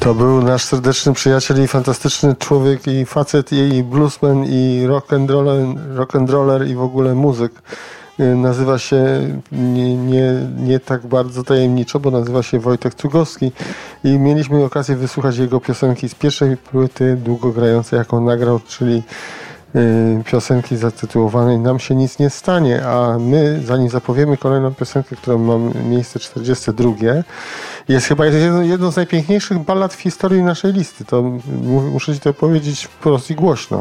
To był nasz serdeczny przyjaciel i fantastyczny człowiek i facet i bluesman i rock'n'roller i w ogóle muzyk. Nazywa się nie tak bardzo tajemniczo, bo nazywa się Wojtek Cugowski i mieliśmy okazję wysłuchać jego piosenki z pierwszej płyty długogrającej, jaką nagrał, czyli piosenki zatytułowanej Nam się nic nie stanie, a my, zanim zapowiemy kolejną piosenkę, która ma miejsce 42, jest chyba jedną z najpiękniejszych ballad w historii naszej listy. To muszę ci to powiedzieć wprost i głośno.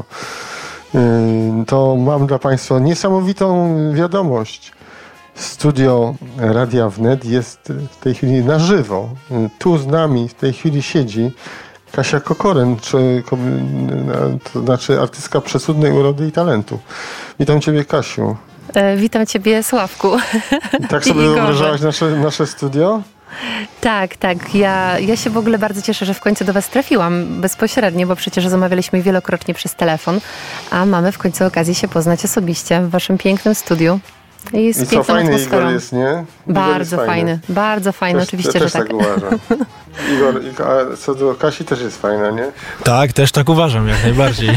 To mam dla Państwa niesamowitą wiadomość. Studio Radia Wnet jest w tej chwili na żywo. Tu z nami w tej chwili siedzi Kasia Kokoren, to znaczy artystka przecudnej urody i talentu. Witam Ciebie, Kasiu. Witam Ciebie, Sławku. Tak sobie wyobrażałaś nasze studio? Tak. Ja się w ogóle bardzo cieszę, że w końcu do Was trafiłam bezpośrednio, bo przecież rozmawialiśmy wielokrotnie przez telefon, a mamy w końcu okazję się poznać osobiście w Waszym pięknym studiu. I z piękną fajny atmosferą. Igor jest, nie? Bardzo fajny, oczywiście, też że tak. Tak uważam. Igor, a co do Kasi też jest fajna, nie? Tak, też tak uważam, jak najbardziej.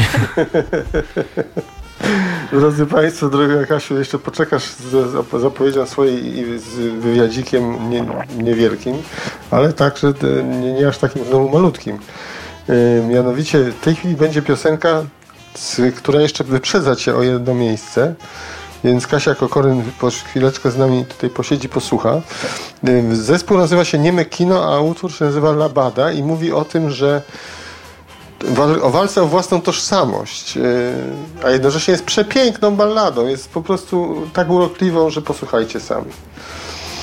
Drodzy Państwo, droga Kasiu, jeszcze poczekasz z zapowiedzią swojej z wywiadzikiem niewielkim, ale także nie aż takim znowu malutkim. Mianowicie w tej chwili będzie piosenka, która jeszcze wyprzedza Cię o jedno miejsce. Więc Kasia Kokoryn chwileczkę z nami tutaj posiedzi, posłucha. Zespół nazywa się Nieme Kino, a utwór się nazywa Labada i mówi o tym, że o walce o własną tożsamość, a jednocześnie jest przepiękną balladą. Jest po prostu tak urokliwą, że posłuchajcie sami.